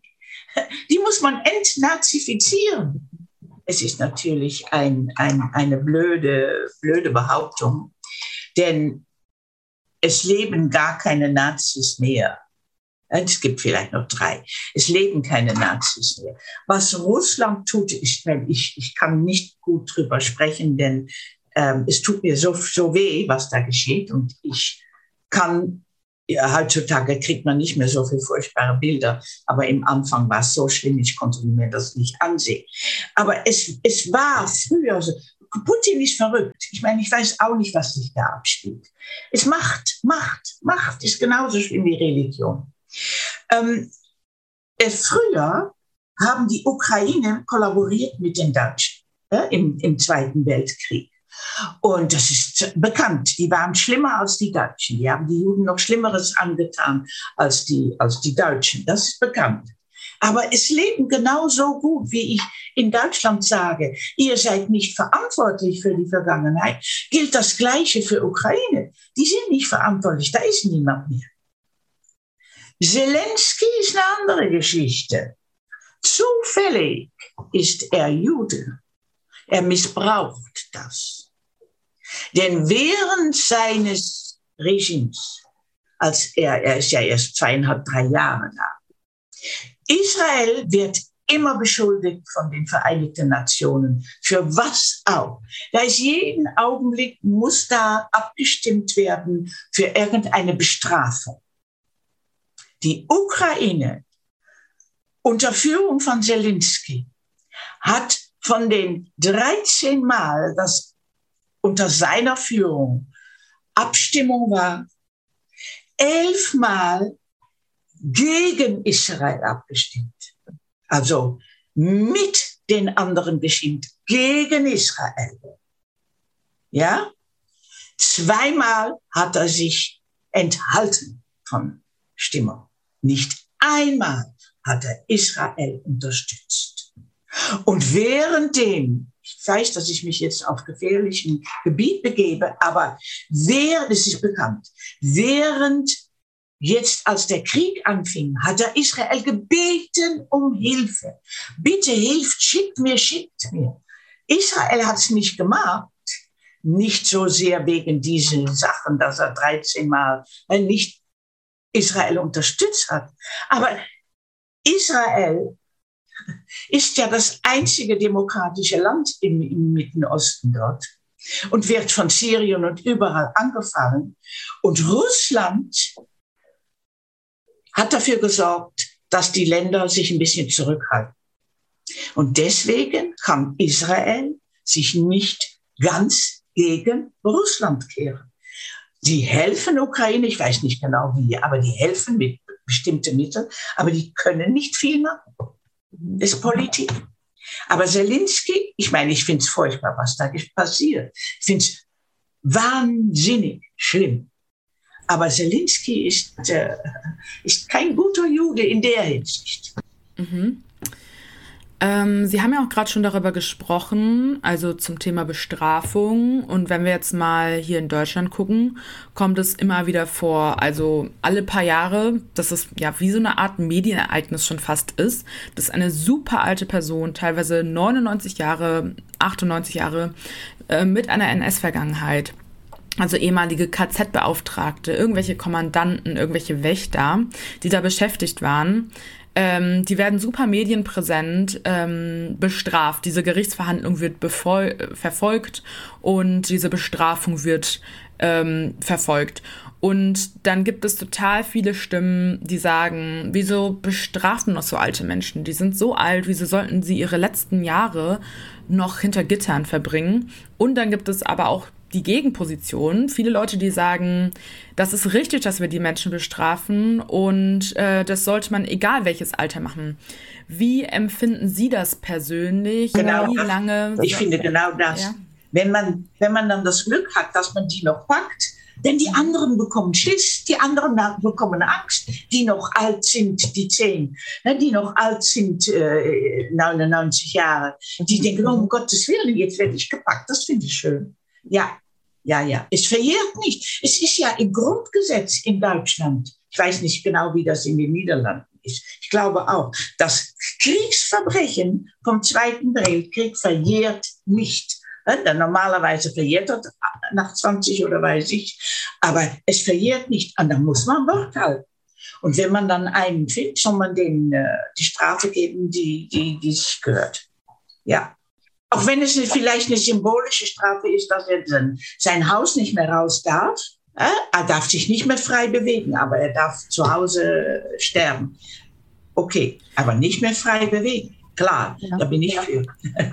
entnazifizieren. Es ist natürlich eine blöde Behauptung, denn es leben gar keine Nazis mehr. Es gibt vielleicht noch 3. Es leben keine Nazis mehr. Was Russland tut, ist, ich kann nicht gut drüber sprechen, denn es tut mir so weh, was da geschieht. Und ich kann, ja, heutzutage kriegt man nicht mehr so viele furchtbare Bilder, aber im Anfang war es so schlimm, ich konnte mir das nicht ansehen. Aber es war früher so. Putin ist verrückt. Ich meine, ich weiß auch nicht, was sich da abspielt. Es Macht ist genauso schlimm wie Religion. Früher haben die Ukraine kollaboriert mit den Deutschen im Zweiten Weltkrieg. Und das ist bekannt. Die waren schlimmer als die Deutschen. Die haben die Juden noch Schlimmeres angetan als die Deutschen. Das ist bekannt. Aber es leben genauso gut, wie ich in Deutschland sage, ihr seid nicht verantwortlich für die Vergangenheit, gilt das Gleiche für Ukraine. Die sind nicht verantwortlich, da ist niemand mehr. Zelensky ist eine andere Geschichte. Zufällig ist er Jude. Er missbraucht das. Denn während seines Regimes, als er ist ja erst 2,5, 3 Jahre da, Israel wird immer beschuldigt von den Vereinigten Nationen, für was auch. Da ist jeden Augenblick, muss da abgestimmt werden für irgendeine Bestrafung. Die Ukraine unter Führung von Zelensky hat von den 13 Mal, das unter seiner Führung Abstimmung war, 11 Mal gegen Israel abgestimmt. Also mit den anderen gestimmt, gegen Israel. Ja? 2 Mal hat er sich enthalten von Stimmung. Nicht einmal hat er Israel unterstützt. Und währenddem, ich weiß, dass ich mich jetzt auf gefährlichem Gebiet begebe, aber es ist bekannt, während jetzt, als der Krieg anfing, hat er Israel gebeten um Hilfe. Bitte hilft, schickt mir. Israel hat es nicht gemacht. Nicht so sehr wegen diesen Sachen, dass er 13 Mal nicht Israel unterstützt hat. Aber Israel ist ja das einzige demokratische Land im Mitten Osten dort und wird von Syrien und überall angefallen. Und Russland hat dafür gesorgt, dass die Länder sich ein bisschen zurückhalten. Und deswegen kann Israel sich nicht ganz gegen Russland kehren. Die helfen Ukraine, ich weiß nicht genau wie, aber die helfen mit bestimmten Mitteln, aber die können nicht viel machen. Das ist Politik. Aber Zelensky, ich meine, ich finde es furchtbar, was da passiert. Ich finde es wahnsinnig schlimm. Aber Zelensky ist kein guter Jude in der Hinsicht. Mhm. Sie haben ja auch gerade schon darüber gesprochen, also zum Thema Bestrafung. Und wenn wir jetzt mal hier in Deutschland gucken, kommt es immer wieder vor, also alle paar Jahre, dass es ja wie so eine Art Medienereignis schon fast ist, dass eine super alte Person, teilweise 99 Jahre, 98 Jahre, mit einer NS-Vergangenheit, also ehemalige KZ-Beauftragte, irgendwelche Kommandanten, irgendwelche Wächter, die da beschäftigt waren, die werden super medienpräsent bestraft. Diese Gerichtsverhandlung wird verfolgt und diese Bestrafung wird verfolgt. Und dann gibt es total viele Stimmen, die sagen, wieso bestrafen noch so alte Menschen? Die sind so alt, wieso sollten sie ihre letzten Jahre noch hinter Gittern verbringen? Und dann gibt es aber auch die Gegenposition. Viele Leute, die sagen, das ist richtig, dass wir die Menschen bestrafen und das sollte man egal welches Alter machen. Wie empfinden Sie das persönlich? Genau, wie lange? Ich finde genau das. Ja? Wenn man dann das Glück hat, dass man die noch packt, denn die anderen bekommen Schiss, die anderen bekommen Angst, die noch alt sind, die 10, die noch alt sind, 99 Jahre, die denken, oh, um Gottes Willen, jetzt werde ich gepackt, das finde ich schön. Ja. Es verjährt nicht. Es ist ja im Grundgesetz in Deutschland. Ich weiß nicht genau, wie das in den Niederlanden ist. Ich glaube auch, das Kriegsverbrechen vom Zweiten Weltkrieg verjährt nicht. Normalerweise verjährt das nach 20 oder weiß ich. Aber es verjährt nicht. Und da muss man Wort halten. Und wenn man dann einen findet, soll man denen die Strafe geben, die sich gehört. Ja. Auch wenn es vielleicht eine symbolische Strafe ist, dass er sein Haus nicht mehr raus darf. Er darf sich nicht mehr frei bewegen, aber er darf zu Hause sterben. Okay, aber nicht mehr frei bewegen. Klar, ja. Da bin ich für.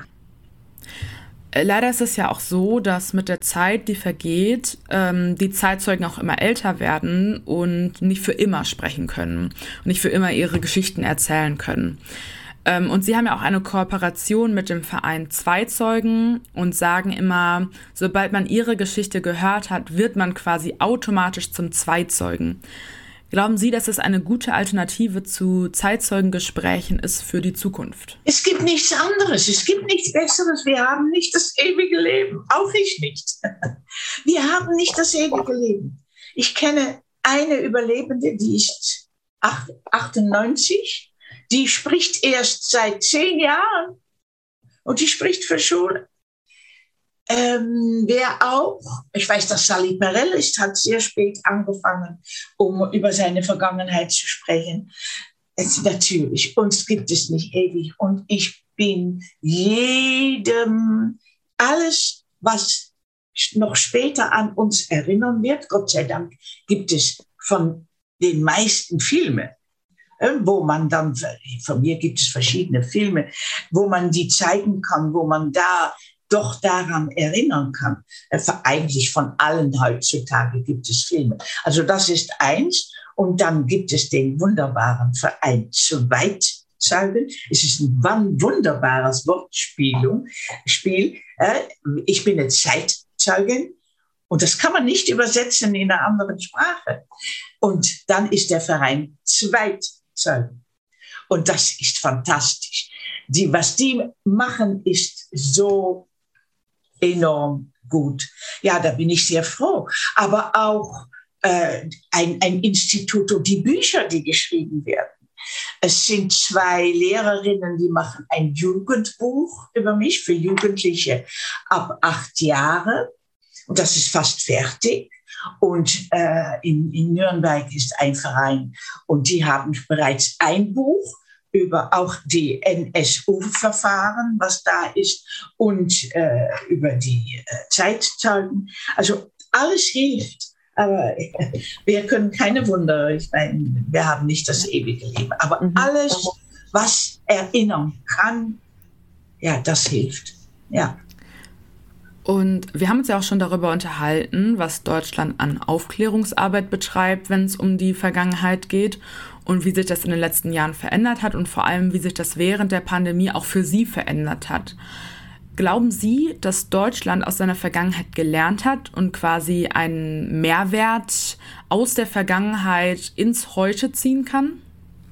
Leider ist es ja auch so, dass mit der Zeit, die vergeht, die Zeitzeugen auch immer älter werden und nicht für immer sprechen können und nicht für immer ihre Geschichten erzählen können. Und sie haben ja auch eine Kooperation mit dem Verein Zweizeugen und sagen immer, sobald man ihre Geschichte gehört hat, wird man quasi automatisch zum Zweizeugen. Glauben Sie, dass es eine gute Alternative zu Zeitzeugengesprächen ist für die Zukunft? Es gibt nichts anderes, es gibt nichts Besseres. Wir haben nicht das ewige Leben, auch ich nicht. Wir haben nicht das ewige Leben. Ich kenne eine Überlebende, die ist 98. Die spricht erst seit 10 Jahren und die spricht für Schule. Wer auch, ich weiß, dass Sally Perel ist, hat sehr spät angefangen, um über seine Vergangenheit zu sprechen. Natürlich, uns gibt es nicht ewig. Und ich bin alles, was noch später an uns erinnern wird, Gott sei Dank gibt es von den meisten Filme, wo man dann, von mir gibt es verschiedene Filme, wo man die zeigen kann, wo man da doch daran erinnern kann. Eigentlich von allen heutzutage gibt es Filme. Also das ist eins. Und dann gibt es den wunderbaren Verein Zweitzeugen. Es ist ein wunderbares Wortspiel. Ich bin eine Zeitzeugin. Und das kann man nicht übersetzen in einer anderen Sprache. Und dann ist der Verein Zweitzeugen. Und das ist fantastisch. Was die machen, ist so enorm gut. Ja, da bin ich sehr froh. Aber auch ein Institut und die Bücher, die geschrieben werden. Es sind 2 Lehrerinnen, die machen ein Jugendbuch über mich für Jugendliche ab 8 Jahre. Und das ist fast fertig. Und in Nürnberg ist ein Verein und die haben bereits ein Buch über auch die NSU-Verfahren, was da ist, und über die Zeitzeugen. Also alles hilft, aber wir können keine Wunder. Ich meine, wir haben nicht das ewige Leben. Aber alles, was erinnern kann, ja, das hilft. Ja. Und wir haben uns ja auch schon darüber unterhalten, was Deutschland an Aufklärungsarbeit betreibt, wenn es um die Vergangenheit geht und wie sich das in den letzten Jahren verändert hat und vor allem, wie sich das während der Pandemie auch für Sie verändert hat. Glauben Sie, dass Deutschland aus seiner Vergangenheit gelernt hat und quasi einen Mehrwert aus der Vergangenheit ins Heute ziehen kann?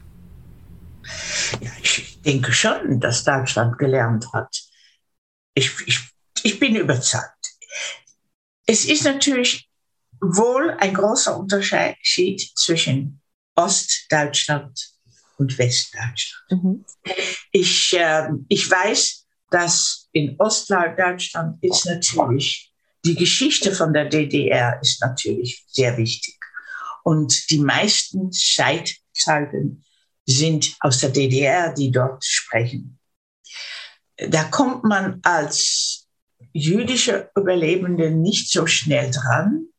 Ja, ich denke schon, dass Deutschland gelernt hat. Ich bin überzeugt. Es ist natürlich wohl ein großer Unterschied zwischen Ostdeutschland und Westdeutschland. Ich weiß, dass in Ostdeutschland ist natürlich die Geschichte von der DDR ist natürlich sehr wichtig. Und die meisten Zeitzeugen sind aus der DDR, die dort sprechen. Da kommt man als jüdische Überlebende nicht so schnell dran.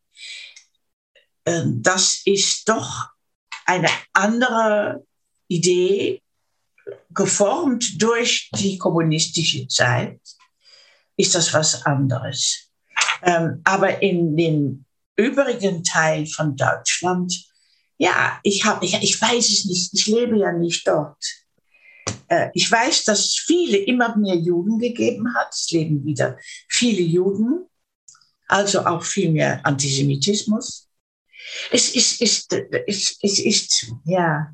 Das ist doch eine andere Idee, geformt durch die kommunistische Zeit, ist das was anderes. Aber in den übrigen Teil von Deutschland, ja, ich weiß es nicht, ich lebe ja nicht dort. Ich weiß, dass es immer mehr Juden gegeben hat. Es leben wieder viele Juden, also auch viel mehr Antisemitismus. Es ist ja.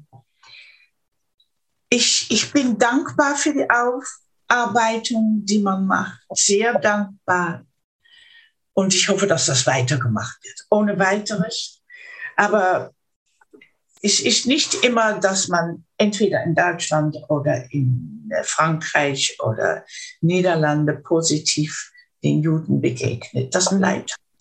Ich bin dankbar für die Aufarbeitung, die man macht. Sehr dankbar. Und ich hoffe, dass das weitergemacht wird. Ohne weiteres. Aber es ist nicht immer, dass man entweder in Deutschland oder in Frankreich oder Niederlande positiv den Juden begegnet. Das bleibt.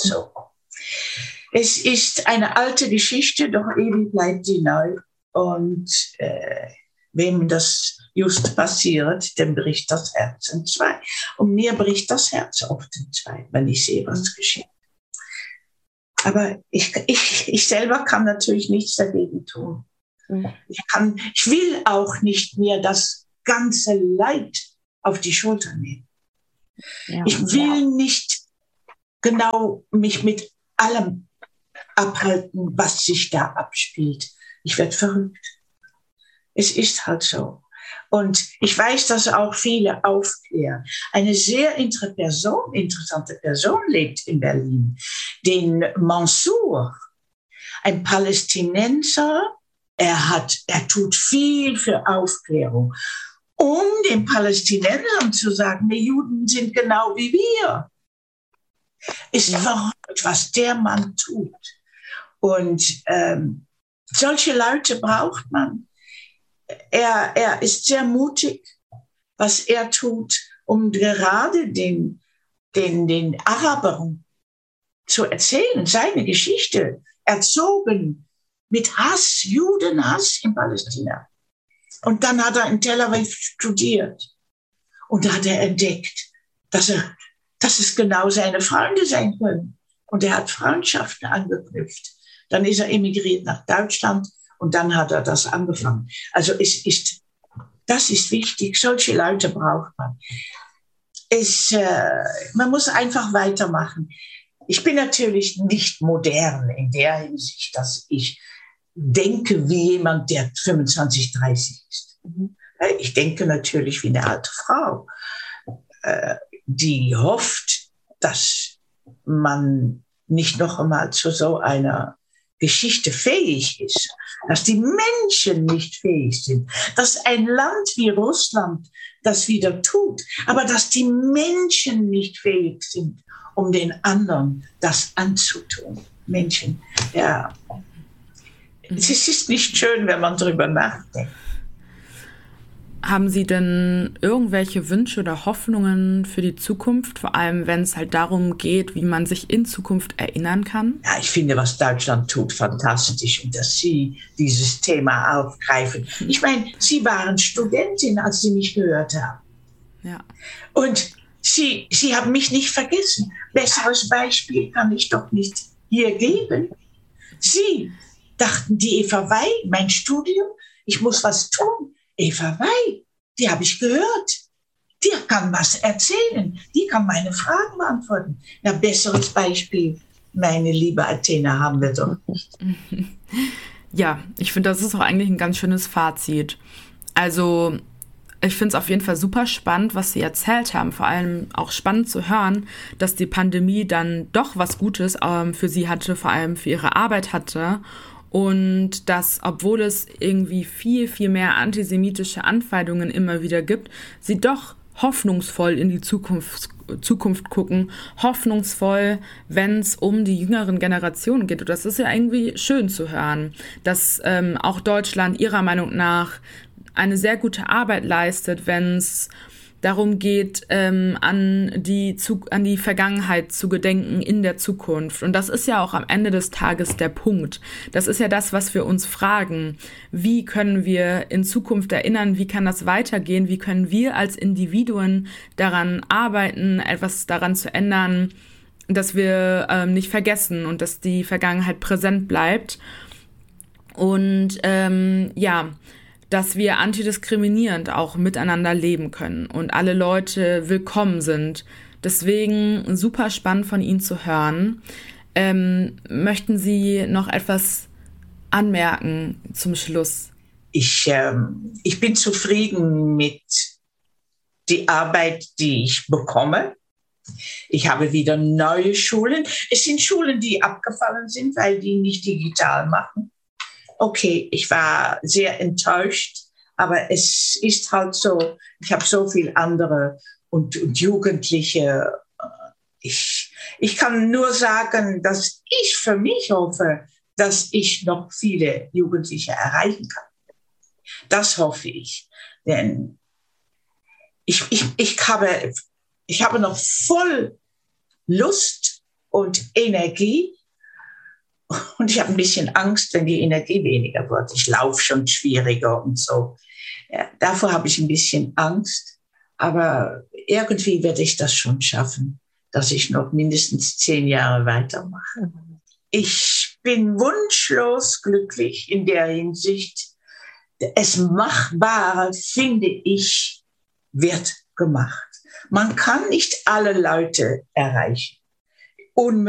so. Es ist eine alte Geschichte, doch ewig bleibt sie neu. Und wem das just passiert, dem bricht das Herz in zwei. Und mir bricht das Herz oft in zwei, wenn ich sehe, was geschieht. Aber ich selber kann natürlich nichts dagegen tun. Ich will auch nicht mehr das ganze Leid auf die Schulter nehmen. Ja, ich will nicht genau mich mit allem abhalten, was sich da abspielt. Ich werde verrückt. Es ist halt so. Und ich weiß, dass auch viele Aufklärer, eine sehr interessante Person lebt in Berlin, den Mansour, ein Palästinenser. Er tut viel für Aufklärung, um den Palästinensern zu sagen, die Juden sind genau wie wir. Ist verrückt, was der Mann tut. Und solche Leute braucht man. Er ist sehr mutig, was er tut, um gerade den Arabern zu erzählen, seine Geschichte, erzogen mit Hass, Judenhass in Palästina. Und dann hat er in Tel Aviv studiert. Und da hat er entdeckt, dass es genau seine Freunde sein können. Und er hat Freundschaften angeknüpft. Dann ist er emigriert nach Deutschland und dann hat er das angefangen. Also das ist wichtig. Solche Leute braucht man. Man muss einfach weitermachen. Ich bin natürlich nicht modern in der Hinsicht, dass ich denke wie jemand, der 25, 30 ist. Ich denke natürlich wie eine alte Frau, die hofft, dass man nicht noch einmal zu so einer Geschichte fähig ist, dass die Menschen nicht fähig sind, dass ein Land wie Russland das wieder tut, aber dass die Menschen nicht fähig sind, um den anderen das anzutun. Menschen, ja. Es ist nicht schön, wenn man darüber nachdenkt. Haben Sie denn irgendwelche Wünsche oder Hoffnungen für die Zukunft, vor allem wenn es halt darum geht, wie man sich in Zukunft erinnern kann? Ja, ich finde, was Deutschland tut, fantastisch und dass Sie dieses Thema aufgreifen. Ich meine, Sie waren Studentin, als Sie mich gehört haben. Ja. Und Sie haben mich nicht vergessen. Besseres Beispiel kann ich doch nicht hier geben. Sie dachten, die Eva Wey, mein Studium, ich muss was tun. Eva Wey, die habe ich gehört. Die kann was erzählen. Die kann meine Fragen beantworten. Ja, besseres Beispiel, meine liebe Athena, haben wir doch nicht. Ja, ich finde, das ist auch eigentlich ein ganz schönes Fazit. Also, ich finde es auf jeden Fall super spannend, was Sie erzählt haben. Vor allem auch spannend zu hören, dass die Pandemie dann doch was Gutes für Sie hatte, vor allem für Ihre Arbeit hatte. Und dass, obwohl es irgendwie viel, viel mehr antisemitische Anfeindungen immer wieder gibt, Sie doch hoffnungsvoll in die Zukunft gucken, hoffnungsvoll, wenn es um die jüngeren Generationen geht. Und das ist ja irgendwie schön zu hören, dass auch Deutschland Ihrer Meinung nach eine sehr gute Arbeit leistet, wenn es darum geht, an die Vergangenheit zu gedenken in der Zukunft. Und das ist ja auch am Ende des Tages der Punkt. Das ist ja das, was wir uns fragen. Wie können wir in Zukunft erinnern? Wie kann das weitergehen? Wie können wir als Individuen daran arbeiten, etwas daran zu ändern, dass wir nicht vergessen und dass die Vergangenheit präsent bleibt? Und dass wir antidiskriminierend auch miteinander leben können und alle Leute willkommen sind. Deswegen super spannend von Ihnen zu hören. Möchten Sie noch etwas anmerken zum Schluss? Ich bin zufrieden mit der Arbeit, die ich bekomme. Ich habe wieder neue Schulen. Es sind Schulen, die abgefallen sind, weil die nicht digital machen. Okay, ich war sehr enttäuscht, aber es ist halt so, ich habe so viele andere und Jugendliche. Ich kann nur sagen, dass ich für mich hoffe, dass ich noch viele Jugendliche erreichen kann. Das hoffe ich, denn ich habe noch voll Lust und Energie. Und ich habe ein bisschen Angst, wenn die Energie weniger wird. Ich laufe schon schwieriger und so. Ja, davor habe ich ein bisschen Angst. Aber irgendwie werde ich das schon schaffen, dass ich noch mindestens 10 Jahre weitermache. Ich bin wunschlos glücklich in der Hinsicht. Das Machbare, finde ich, wird gemacht. Man kann nicht alle Leute erreichen. Unmöglich.